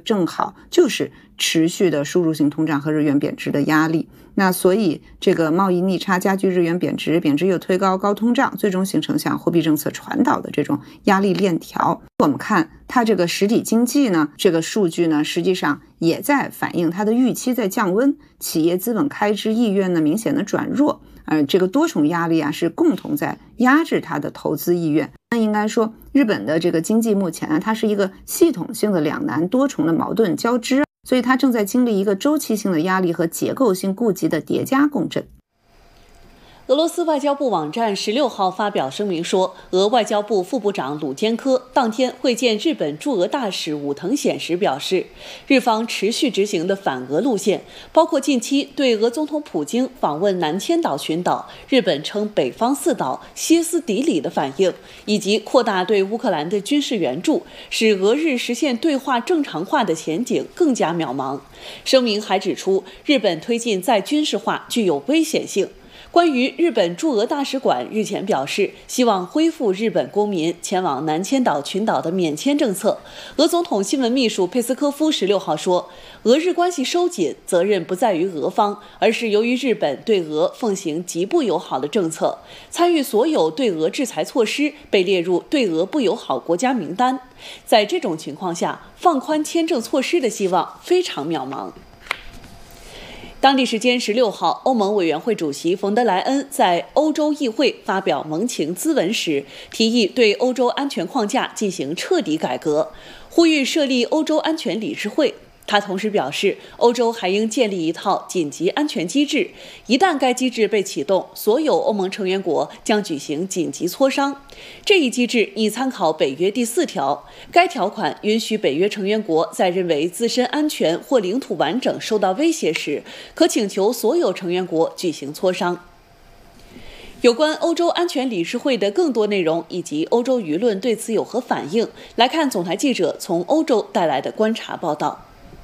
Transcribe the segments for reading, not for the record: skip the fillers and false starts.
正好就是持续的输入性通胀和日元贬值的压力。那所以这个贸易逆差加剧日元贬值，贬值又推高高通胀，最终形成向货币政策传导的这种压力链条。我们看它这个实体经济呢，这个数据呢，实际上也在反映它的预期在降温，企业资本开支意愿呢明显的转弱，这个多重压力啊是共同在压制它的投资意愿。那应该说，日本的这个经济目前它是一个系统性的两难多重的矛盾交织，所以它正在经历一个周期性的压力和结构性顾忌的叠加共振。 俄罗斯外交部网站16号发表声明说，俄外交部副部长鲁坚科当天会见日本驻俄大使武藤显时表示，日方持续执行的反俄路线，包括近期对俄总统普京访问南千岛群岛，日本称北方四岛歇斯底里的反应，以及扩大对乌克兰的军事援助，使俄日实现对话正常化的前景更加渺茫。声明还指出，日本推进再军事化具有危险性。关于日本驻俄大使馆日前表示希望恢复日本公民前往南千岛群岛的免签政策，俄总统新闻秘书佩斯科夫16号说，俄日关系收紧责任不在于俄方，而是由于日本对俄奉行极不友好的政策，参与所有对俄制裁措施被列入对俄不友好国家名单。在这种情况下，放宽签证措施的希望非常渺茫。当地时间16号，欧盟委员会主席冯德莱恩在欧洲议会发表盟情咨文时，提议对欧洲安全框架进行彻底改革，呼吁设立欧洲安全理事会。他同时表示，欧洲还应建立一套紧急安全机制，一旦该机制被启动，所有欧盟成员国将举行紧急磋商。这一机制拟参考北约第4条，该条款允许北约成员国在认为自身安全或领土完整受到威胁时，可请求所有成员国举行磋商。有关欧洲安全理事会的更多内容以及欧洲舆论对此有何反应，来看总台记者从欧洲带来的观察报道。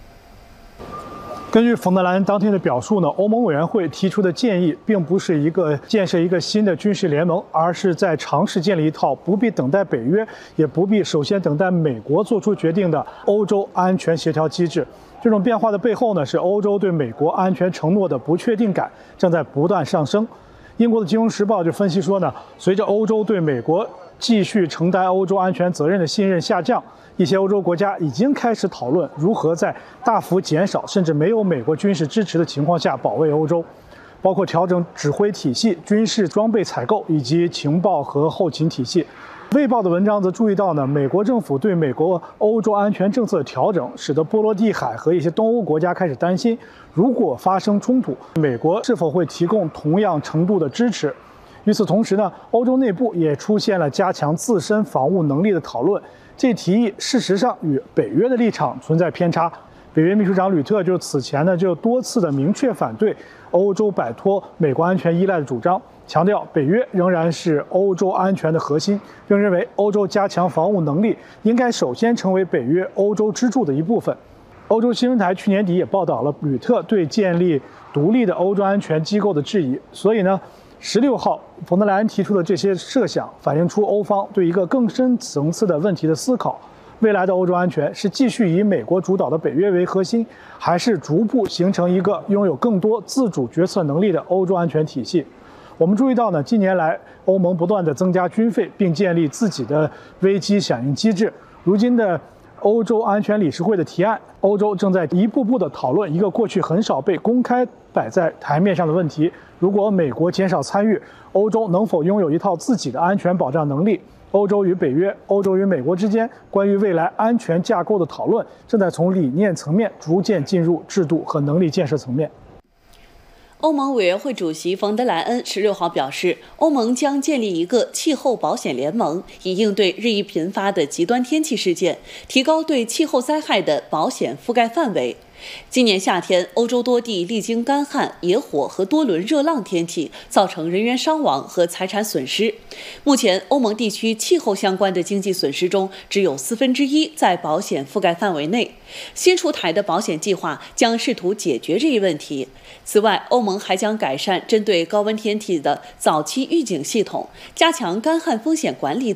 根据冯德莱恩当天的表述呢，欧盟委员会提出的建议并不是建设一个新的军事联盟，而是在尝试建立一套不必等待北约，也不必首先等待美国做出决定的欧洲安全协调机制。这种变化的背后呢，是欧洲对美国安全承诺的不确定感正在不断上升。英国的《金融时报》就分析说呢，随着欧洲对美国继续承担欧洲安全责任的信任下降，一些欧洲国家已经开始讨论如何在大幅减少甚至没有美国军事支持的情况下保卫欧洲，包括调整指挥体系、军事装备采购以及情报和后勤体系。卫报的文章则注意到呢，美国政府对美国欧洲安全政策的调整，使得波罗的海和一些东欧国家开始担心，如果发生冲突，美国是否会提供同样程度的支持。与此同时呢，欧洲内部也出现了加强自身防务能力的讨论。这提议事实上与北约的立场存在偏差。北约秘书长吕特就此前呢就多次的明确反对欧洲摆脱美国安全依赖的主张，强调北约仍然是欧洲安全的核心，并认为欧洲加强防务能力应该首先成为北约欧洲支柱的一部分。欧洲新闻台去年底也报道了吕特对建立独立的欧洲安全机构的质疑，所以呢，16号，冯德莱恩提出的这些设想反映出欧方对一个更深层次的问题的思考：未来的欧洲安全是继续以美国主导的北约为核心，还是逐步形成一个拥有更多自主决策能力的欧洲安全体系？我们注意到呢，近年来欧盟不断地增加军费，并建立自己的危机响应机制。如今的欧洲安全理事会的提案，欧洲正在一步步地讨论一个过去很少被公开摆在台面上的问题：如果美国减少参与，欧洲能否拥有一套自己的安全保障能力？欧洲与北约、欧洲与美国之间关于未来安全架构的讨论，正在从理念层面逐渐进入制度和能力建设层面。 欧盟委员会主席冯德莱恩16号表示，欧盟将建立一个气候保险联盟，以应对日益频发的极端天气事件，提高对气候灾害的保险覆盖范围。今年夏天，欧洲多地历经干旱、野火和多轮热浪天气，造成人员伤亡和财产损失。目前，欧盟地区气候相关的经济损失中，只有1/4在保险覆盖范围内。新出台的保险计划将试图解决这一问题。此外，欧盟还将改善针对高温天气的早期预警系统，加强干旱风险管理等。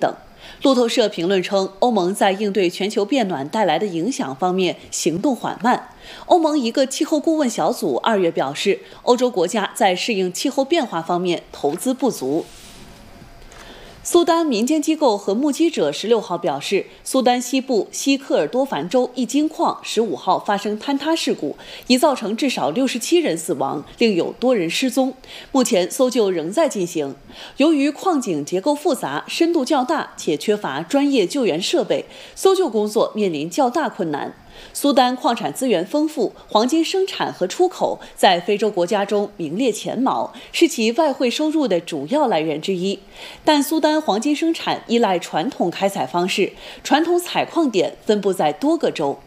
路透社评论称，欧盟在应对全球变暖带来的影响方面行动缓慢。欧盟一个气候顾问小组2月表示，欧洲国家在适应气候变化方面投资不足。苏丹民间机构和目击者16号表示，苏丹西部西科尔多凡州一金矿15号发生坍塌事故，已造成至少67人死亡，另有多人失踪。目前搜救仍在进行。由于矿井结构复杂、深度较大，且缺乏专业救援设备，搜救工作面临较大困难。苏丹矿产资源丰富，黄金生产和出口在非洲国家中名列前茅，是其外汇收入的主要来源之一。但苏丹黄金生产依赖传统开采方式，传统采矿点分布在多个州。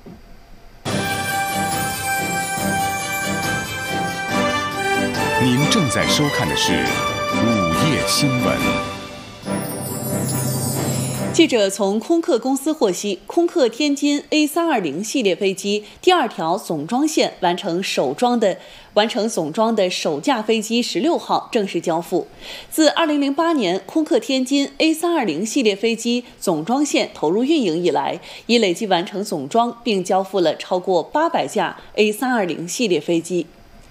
您正在收看的是午夜新闻。 记者从空客公司获悉，空客天津 A320 系列飞机第2条总装线完成总装的首架飞机16号正式交付。自2008年空客天津 A320 系列飞机总装线投入运营以来，已累计完成总装并交付了超过800架 A320 系列飞机。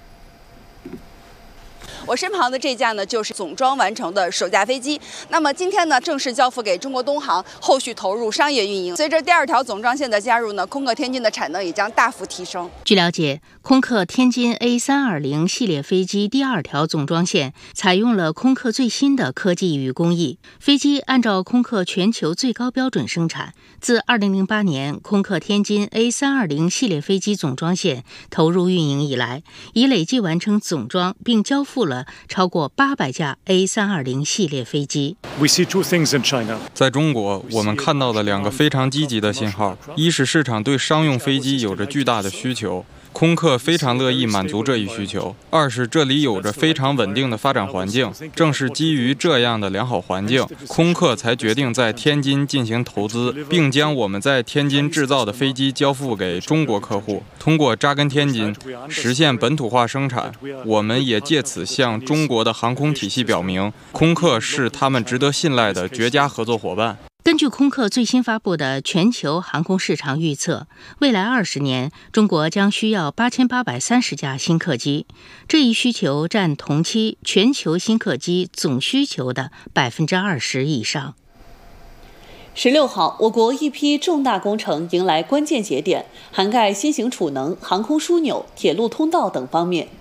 我身旁的这架呢，就是总装完成的首架飞机。那么今天呢，正式交付给中国东航，后续投入商业运营。随着第2条总装线的加入呢，空客天津的产能也将大幅提升。 据了解，空客天津 A320 系列飞机第2条总装线采用了空客最新的科技与工艺，飞机按照空客全球最高标准生产。自2008年空客天津 A320 系列飞机总装线投入运营以来，已累计完成总装并交付了超过800架 A320 系列飞机。 在中国，我们看到了2个非常积极的信号：一是市场对商用飞机有着巨大的需求，空客非常乐意满足这一需求；二是这里有着非常稳定的发展环境。正是基于这样的良好环境，空客才决定在天津进行投资，并将我们在天津制造的飞机交付给中国客户。通过扎根天津，实现本土化生产，我们也借此向中国的航空体系表明，空客是他们值得信赖的绝佳合作伙伴。 根据空客最新发布的全球航空市场预测，未来20年，中国将需要8830架新客机，这一需求占同期全球新客机总需求的20%以上。 16号，我国一批重大工程迎来关键节点，涵盖新型储能、航空枢纽、铁路通道等方面。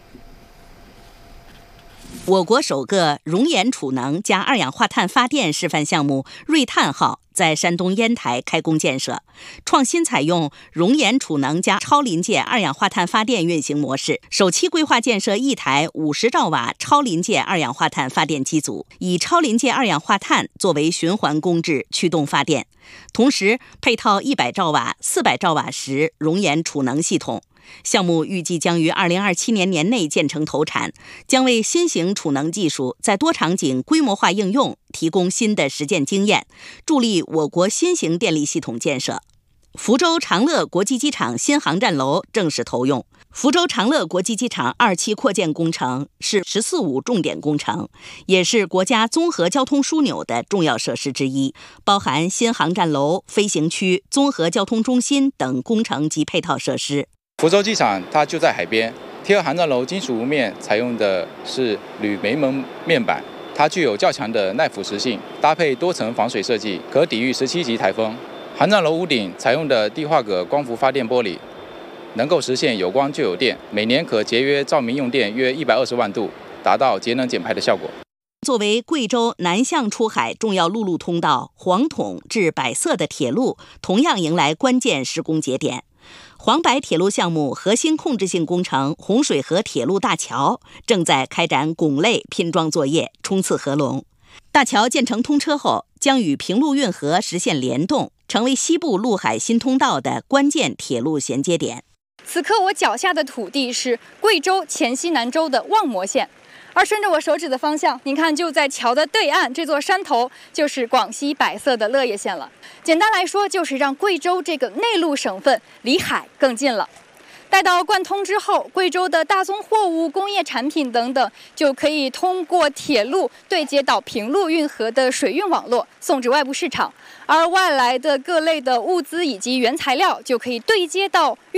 我国首个熔岩储能加二氧化碳发电示范项目瑞碳号在山东烟台开工建设，创新采用熔岩储能加超临界二氧化碳发电运行模式，首期规划建设1台50兆瓦超临界二氧化碳发电机组，以超临界二氧化碳作为循环供制驱动发电，同时配套100兆瓦、400兆瓦时熔岩储能系统。项目预计将于2027年年内建成投产，将为新型储能技术在多场景规模化应用提供新的实践经验，助力我国新型电力系统建设。福州长乐国际机场新航站楼正式投用。福州长乐国际机场2期扩建工程是“14+5”重点工程，也是国家综合交通枢纽的重要设施之一，包含新航站楼、飞行区、综合交通中心等工程及配套设施。 福州机场它就在海边，贴合航站楼金属屋面采用的是铝煤门面板，它具有较强的耐腐蚀性，搭配多层防水设计，可抵御17级台风。航站楼屋顶采用的低化铬光伏发电玻璃，能够实现有光就有电，每年可节约照明用电约120万度，达到节能减排的效果。 作为贵州南向出海重要陆路通道，黄统至百色的铁路同样迎来关键施工节点。黄白铁路项目核心控制性工程洪水河铁路大桥正在开展拱类拼装作业，冲刺合龙。大桥建成通车后，将与平陆运河实现联动，成为西部陆海新通道的关键铁路衔接点。 此刻我脚下的土地是贵州黔西南州的望谟县，而顺着我手指的方向，您看就在桥的对岸，这座山头就是广西百色的乐业县了。简单来说，就是让贵州这个内陆省份离海更近了。 待到贯通之后，贵州的大宗货物、工业产品等等就可以通过铁路对接到平陆运河的水运网络，送至外部市场。而外来的各类的物资以及原材料就可以对接到